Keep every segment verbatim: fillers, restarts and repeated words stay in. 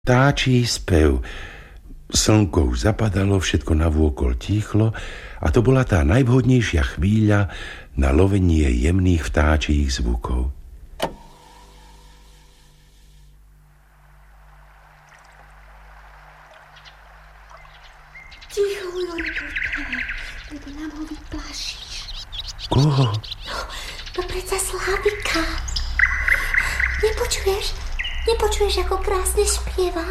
Vtáčí spev. Slnko už zapadalo, všetko navôkol tíchlo a to bola tá najvhodnejšia chvíľa na lovenie jemných vtáčích zvukov. Ticho, Jojkote, lebo nám ho vyplašíš. Koho? No, to predsa Slávika. Nepočuješ? Nepočuješ, ako krásne spieva?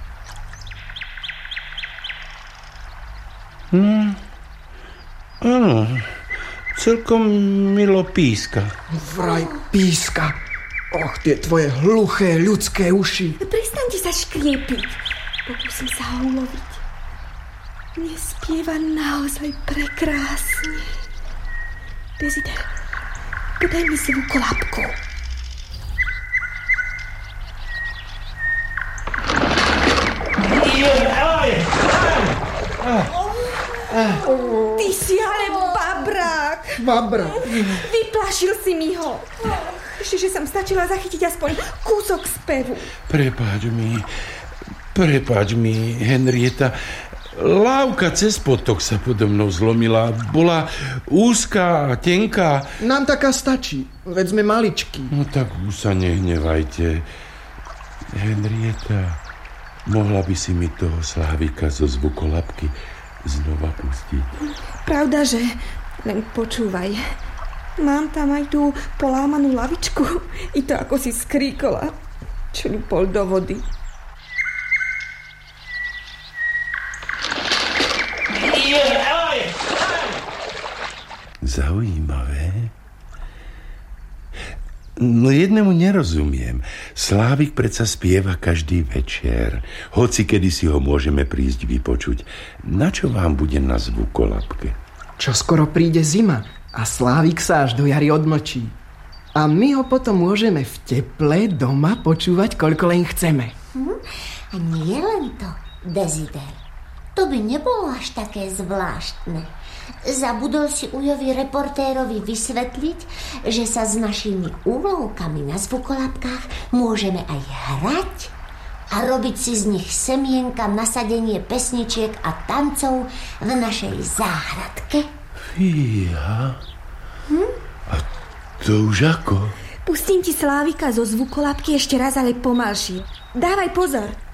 Hmm. Áno, celkom milo píska. Vraj píska. Och, tie tvoje hluché ľudské uši. Prestaňte sa škriepiť. Pokúsim sa ho uloviť. Nespieva naozaj prekrásne. Desider, podaj mi zvukolapku. Ty si ale babrák. Babrák. Vyplašil si mi ho. Ešte, že som stačila zachytiť aspoň kúsok spevu. Prepáč mi, prepáč mi, Henrieta. Lávka cez potok sa podo mnou zlomila. Bola úzká a tenká. Nám taká stačí, veď sme maličkí. No tak už sa nehnevajte. Henrieta, mohla by si mi toho Slávika zo zvukolapky znova pustiť? Pravda, že? Len počúvaj. Mám tam aj tú polámanú lavičku. I to, ako si skríkola. Čo ľupol do vody. Zaujímavé. No jednému nerozumiem. Slávik predsa spieva každý večer. Hoci kedy si ho môžeme prísť vypočuť. Na čo vám bude na zvukolapke? Čo skoro príde zima a Slávik sa až do jary odmlčí. A my ho potom môžeme v teple doma počúvať, koľko len chceme. Hm? A nie len to, Desider. To by nebolo až také zvláštne. Zabudol si Ujovi reportérovi vysvetliť, že sa s našimi úlovkami na zvukolapkách môžeme aj hrať a robiť si z nich semienka, nasadenie pesničiek a tancov v našej záhradke? Fíha. Hm? A to už ako? Pustím ti Slávika zo zvukolapky ešte raz, ale pomalšie. Dávaj pozor.